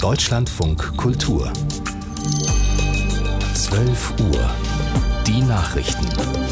Deutschlandfunk Kultur 12 Uhr. Die Nachrichten.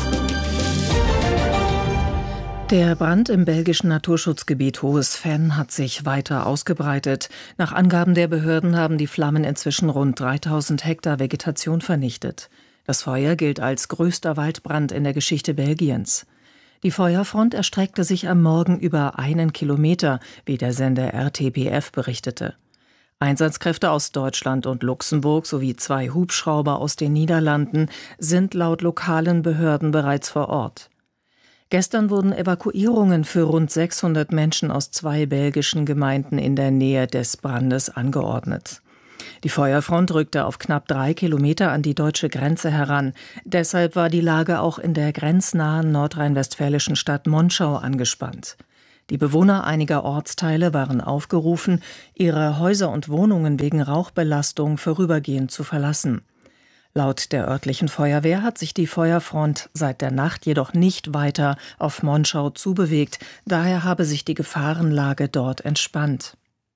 Der Brand im belgischen Naturschutzgebiet Hohes Venn hat sich weiter ausgebreitet. Nach Angaben der Behörden haben die Flammen inzwischen rund 3000 Hektar Vegetation vernichtet. Das Feuer gilt als größter Waldbrand in der Geschichte Belgiens. Die Feuerfront erstreckte sich am Morgen über 1 Kilometer, wie der Sender RTBF berichtete. Einsatzkräfte aus Deutschland und Luxemburg sowie 2 Hubschrauber aus den Niederlanden sind laut lokalen Behörden bereits vor Ort. Gestern wurden Evakuierungen für rund 600 Menschen aus 2 belgischen Gemeinden in der Nähe des Brandes angeordnet. Die Feuerfront rückte auf knapp 3 Kilometer an die deutsche Grenze heran. Deshalb war die Lage auch in der grenznahen nordrhein-westfälischen Stadt Monschau angespannt. Die Bewohner einiger Ortsteile waren aufgerufen, ihre Häuser und Wohnungen wegen Rauchbelastung vorübergehend zu verlassen. Laut der örtlichen Feuerwehr hat sich die Feuerfront seit der Nacht jedoch nicht weiter auf Monschau zubewegt. Daher habe sich die Gefahrenlage dort entspannt.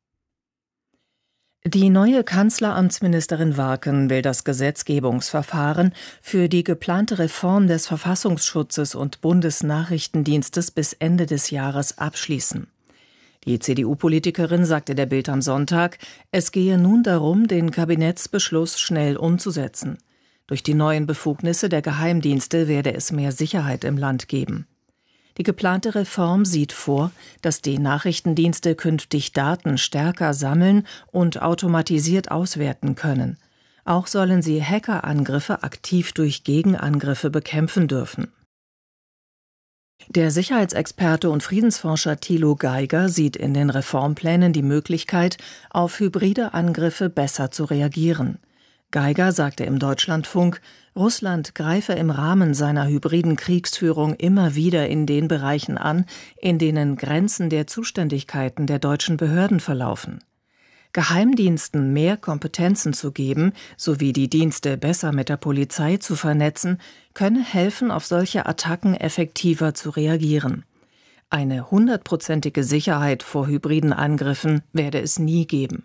Die neue Kanzleramtsministerin Warken will das Gesetzgebungsverfahren für die geplante Reform des Verfassungsschutzes und Bundesnachrichtendienstes bis Ende des Jahres abschließen. Die CDU-Politikerin sagte der Bild am Sonntag, es gehe nun darum, den Kabinettsbeschluss schnell umzusetzen. Durch die neuen Befugnisse der Geheimdienste werde es mehr Sicherheit im Land geben. Die geplante Reform sieht vor, dass die Nachrichtendienste künftig Daten stärker sammeln und automatisiert auswerten können. Auch sollen sie Hackerangriffe aktiv durch Gegenangriffe bekämpfen dürfen. Der Sicherheitsexperte und Friedensforscher Thilo Geiger sieht in den Reformplänen die Möglichkeit, auf hybride Angriffe besser zu reagieren. Geiger sagte im Deutschlandfunk, Russland greife im Rahmen seiner hybriden Kriegsführung immer wieder in den Bereichen an, in denen Grenzen der Zuständigkeiten der deutschen Behörden verlaufen. Geheimdiensten mehr Kompetenzen zu geben, sowie die Dienste besser mit der Polizei zu vernetzen, könne helfen, auf solche Attacken effektiver zu reagieren. Eine 100%ige Sicherheit vor hybriden Angriffen werde es nie geben.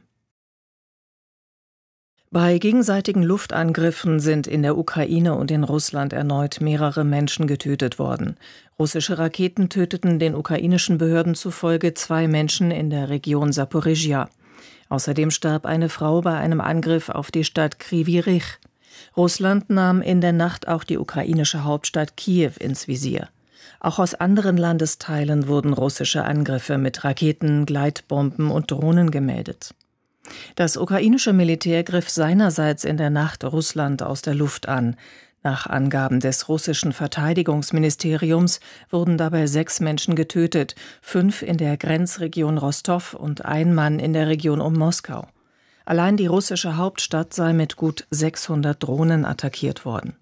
Bei gegenseitigen Luftangriffen sind in der Ukraine und in Russland erneut mehrere Menschen getötet worden. Russische Raketen töteten den ukrainischen Behörden zufolge 2 Menschen in der Region Saporischschja. Außerdem starb eine Frau bei einem Angriff auf die Stadt Kryvyi Rih. Russland nahm in der Nacht auch die ukrainische Hauptstadt Kiew ins Visier. Auch aus anderen Landesteilen wurden russische Angriffe mit Raketen, Gleitbomben und Drohnen gemeldet. Das ukrainische Militär griff seinerseits in der Nacht Russland aus der Luft an. Nach Angaben des russischen Verteidigungsministeriums wurden dabei 6 Menschen getötet, 5 in der Grenzregion Rostow und 1 Mann in der Region um Moskau. Allein die russische Hauptstadt sei mit gut 600 Drohnen attackiert worden.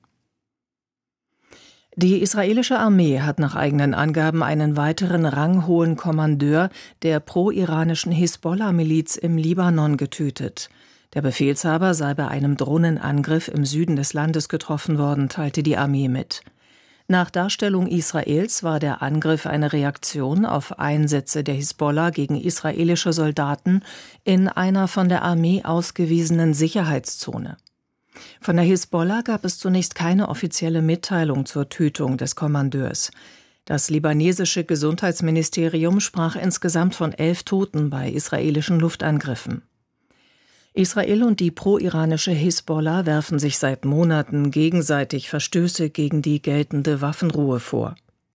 Die israelische Armee hat nach eigenen Angaben einen weiteren ranghohen Kommandeur der pro-iranischen Hisbollah-Miliz im Libanon getötet. Der Befehlshaber sei bei einem Drohnenangriff im Süden des Landes getroffen worden, teilte die Armee mit. Nach Darstellung Israels war der Angriff eine Reaktion auf Einsätze der Hisbollah gegen israelische Soldaten in einer von der Armee ausgewiesenen Sicherheitszone. Von der Hisbollah gab es zunächst keine offizielle Mitteilung zur Tötung des Kommandeurs. Das libanesische Gesundheitsministerium sprach insgesamt von 11 Toten bei israelischen Luftangriffen. Israel und die pro-iranische Hisbollah werfen sich seit Monaten gegenseitig Verstöße gegen die geltende Waffenruhe vor.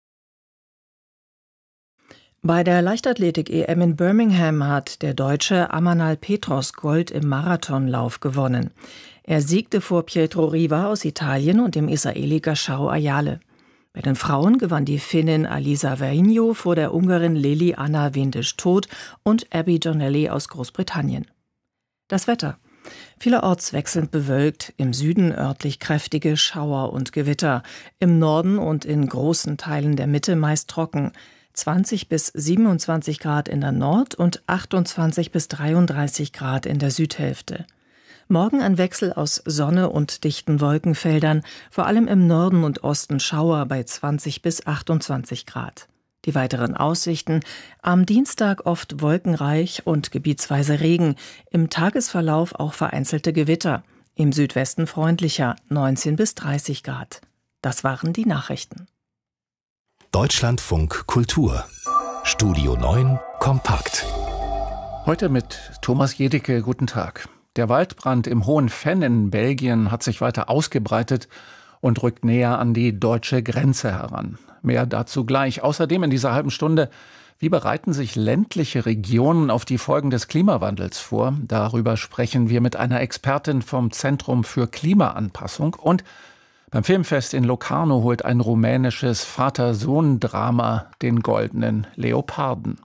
Bei der Leichtathletik-EM in Birmingham hat der Deutsche Amanal Petros Gold im Marathonlauf gewonnen. Er siegte vor Pietro Riva aus Italien und dem Israeli Gashau Ayale. Bei den Frauen gewann die Finnin Alisa Vainio vor der Ungarin Lili Anna Windisch-Todt und Abby Donnelly aus Großbritannien. Das Wetter. Vielerorts wechselnd bewölkt, im Süden örtlich kräftige Schauer und Gewitter, im Norden und in großen Teilen der Mitte meist trocken, 20 bis 27 Grad in der Nord- und 28 bis 33 Grad in der Südhälfte. Morgen ein Wechsel aus Sonne und dichten Wolkenfeldern, vor allem im Norden und Osten Schauer bei 20 bis 28 Grad. Die weiteren Aussichten: am Dienstag oft wolkenreich und gebietsweise Regen, im Tagesverlauf auch vereinzelte Gewitter, im Südwesten freundlicher, 19 bis 30 Grad. Das waren die Nachrichten. Deutschlandfunk Kultur. Studio 9 kompakt. Heute mit Thomas Jedicke. Guten Tag. Der Waldbrand im Hohen Venn in Belgien hat sich weiter ausgebreitet und rückt näher an die deutsche Grenze heran. Mehr dazu gleich. Außerdem in dieser halben Stunde: Wie bereiten sich ländliche Regionen auf die Folgen des Klimawandels vor? Darüber sprechen wir mit einer Expertin vom Zentrum für Klimaanpassung. Und beim Filmfest in Locarno holt ein rumänisches Vater-Sohn-Drama den Goldenen Leoparden.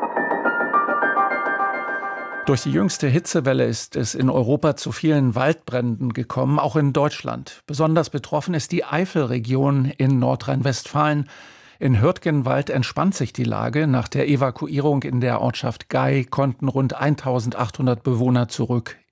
Durch die jüngste Hitzewelle ist es in Europa zu vielen Waldbränden gekommen, auch in Deutschland. Besonders betroffen ist die Eifelregion in Nordrhein-Westfalen. In Hürtgenwald entspannt sich die Lage. Nach der Evakuierung in der Ortschaft Gay konnten rund 1800 Bewohner zurück